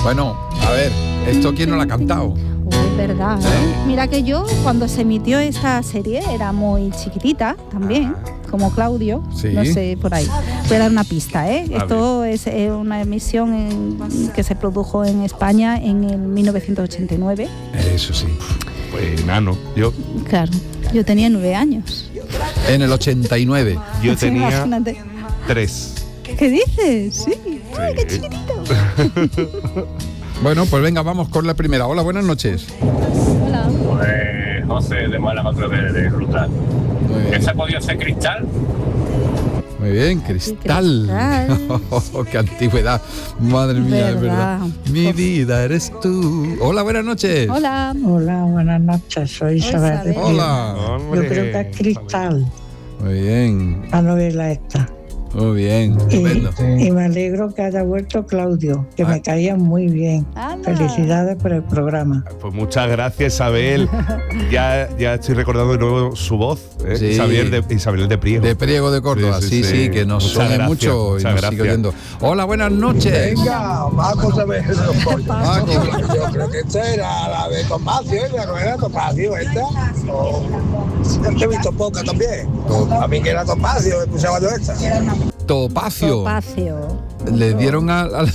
Bueno, a ver, ¿esto quién no lo ha cantado? Es verdad, ¿eh? Mira que yo cuando se emitió esta serie era muy chiquitita también, como Claudio, Sí. no sé, por ahí. Voy a dar una pista, ¿eh? A Esto es una emisión que se produjo en España en el 1989. Eso sí. Pues enano, yo Claro, yo tenía 9 años. En el 89. yo Sí, tenía imagínate. 3. ¿Qué dices? Sí. Ay, qué Sí. chiquitito. Bueno, pues venga, vamos con la primera. Hola, buenas noches. Hola. Pues José de Málaga otra vez, de Ruta. Muy bien. ¿Esa podía ser Cristal? Muy bien, Cristal. Cristal. Qué antigüedad. Madre mía, es verdad. Verdad. Mi vida eres tú. Hola, buenas noches. Hola. Hola, buenas noches, soy Isabel. de Isabel. Gil. Hola. Yo creo que es Cristal, Muy bien, la novela esta. muy bien. Y, Estupendo. y me alegro que haya vuelto Claudio, que me caía muy bien. Anda. Felicidades por el programa. Pues muchas gracias, Isabel. ya estoy recordando de nuevo su voz, ¿eh? Sí. Isabel de Priego. De Priego de Córdoba, sí, que nos Muchas suene gracias, mucho y muchas nos gracias. sigue oyendo. Hola, buenas noches. Venga, vamos a ver los pollos. Paco. Yo creo que esta era la de Topacio, ¿eh? ¿No era Topacio esta? Es que he visto poca también. A mí que era Topacio, escuchaba yo esta. Topacio. Topacio. Le dieron al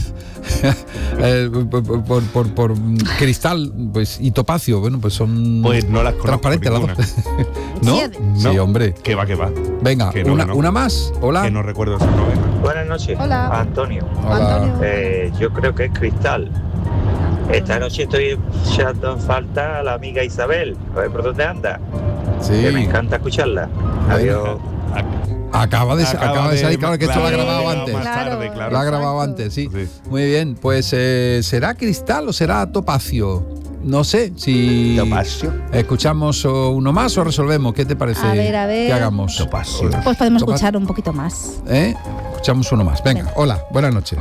por cristal, pues, y topacio, bueno, pues son Pues no las conozco transparentes las ninguna. dos. ¿No? Sí, Sí, hombre. Que va. Venga, Que no, una, que no. una más. Hola. Que no recuerdo esa novela. Buenas noches. Hola. Antonio. Hola. Antonio. Yo creo que es Cristal. Esta noche estoy echando en falta a la amiga Isabel. A ver por dónde anda. Que me Sí. encanta escucharla. Adiós. Acaba de salir, claro que esto lo ha grabado claro, antes. más tarde, claro. Lo ha grabado Exacto. antes, sí. Sí. Muy bien, pues ¿será cristal o será topacio? No sé si Topacio. escuchamos uno más o resolvemos. ¿Qué te parece A ver. que hagamos? Topacio. Pues podemos Topacio. escuchar un poquito más. Escuchamos uno más. Venga, hola, buenas noches.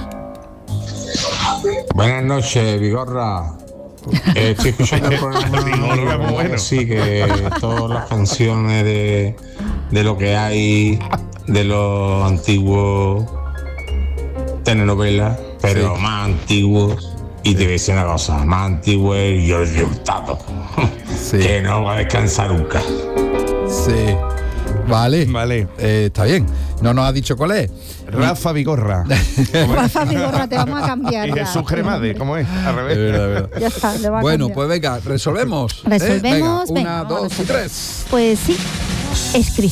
Buenas noches, Vigorra. Estoy escuchando el programa Vigorra, muy bueno. sí, que todas las canciones de lo que hay, de los antiguos telenovelas, pero Sí. más antiguos. Y te voy a decir una cosa, más antiguo es Giorgio Hurtado, Sí. que no va a descansar nunca. Sí. Vale. Vale. Está bien. No nos ha dicho cuál es. Rafa Vigorra. Rafa Vigorra, te vamos a cambiar. Y ya. Jesús Cremade, ¿cómo es? Al revés. Es verdad, es verdad. Ya está, le va a Bueno, cambiar. pues venga, resolvemos. Resolvemos, Venga, venga, una, vamos a dos y resolver. tres. Pues sí, es Cristal.